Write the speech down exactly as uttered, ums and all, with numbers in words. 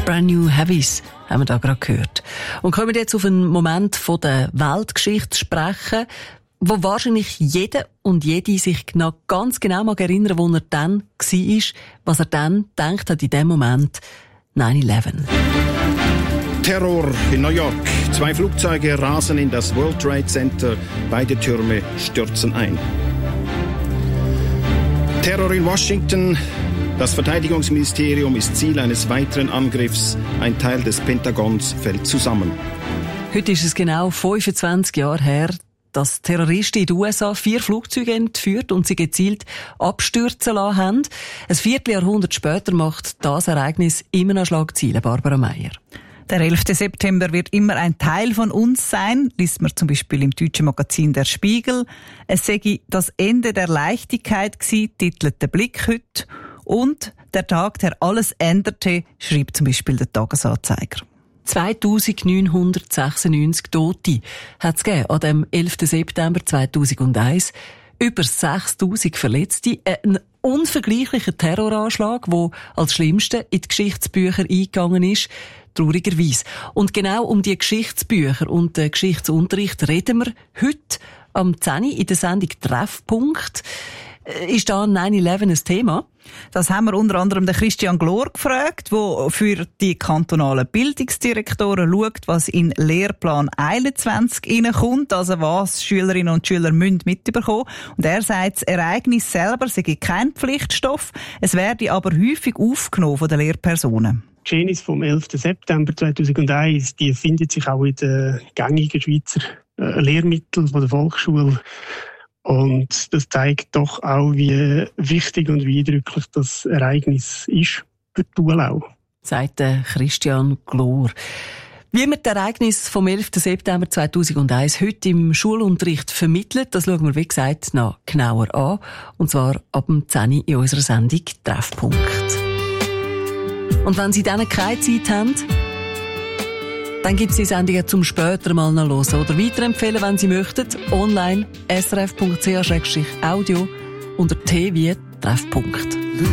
Brand New Heavies haben wir da gerade gehört. Und können wir jetzt auf einen Moment von der Weltgeschichte sprechen, wo wahrscheinlich jeder und jede sich noch ganz genau mag erinnern, wo er dann war, was er dann gedacht hat in dem Moment nine eleven. Terror in New York. Zwei Flugzeuge rasen in das World Trade Center. Beide Türme stürzen ein. Terror in Washington. Das Verteidigungsministerium ist Ziel eines weiteren Angriffs. Ein Teil des Pentagons fällt zusammen. Heute ist es genau fünfundzwanzig Jahre her, dass Terroristen in den U S A vier Flugzeuge entführt und sie gezielt abstürzen lassen haben. Ein Vierteljahrhundert später macht das Ereignis immer noch Schlagzeilen, Barbara Meier. Der elfte September wird immer ein Teil von uns sein, liest man zum Beispiel im deutschen Magazin Der Spiegel. Es sei das Ende der Leichtigkeit gewesen, titelt der Blick heute. Und der Tag, der alles änderte, schreibt zum Beispiel der Tagesanzeiger. zweitausendneunhundertsechsundneunzig Tote hat es gegeben an dem elften September zweitausendeins. Über sechstausend Verletzte. Ein unvergleichlicher Terroranschlag, der als schlimmste in die Geschichtsbücher eingegangen ist. Traurigerweise. Und genau um die Geschichtsbücher und den Geschichtsunterricht reden wir heute am zehn Uhr in der Sendung Treffpunkt. Ist da nine eleven ein Thema? Das haben wir unter anderem den Christian Glor gefragt, der für die kantonalen Bildungsdirektoren schaut, was in Lehrplan einundzwanzig reinkommt, also was Schülerinnen und Schüler müssen mitbekommen. Und er sagt, das Ereignis selber sei kein Pflichtstoff, es werde aber häufig aufgenommen von den Lehrpersonen. Die Geschehnisse vom elften September zweitausendeins, die findet sich auch in den gängigen Schweizer äh, Lehrmitteln von der Volksschule. Und das zeigt doch auch, wie wichtig und wie eindrücklich das Ereignis ist für die Schule auch. Sagt Christian Glor. Wie man das Ereignis vom elften September zweitausendeins heute im Schulunterricht vermittelt, das schauen wir, wie gesagt, noch genauer an. Und zwar ab dem zehn Uhr in unserer Sendung Treffpunkt. Und wenn Sie dann keine Zeit haben, dann gibt es die Sendungen zum später mal noch hören oder weiterempfehlen, wenn Sie möchten, online s r f punkt c h slash audio unter T wie Treffpunkt.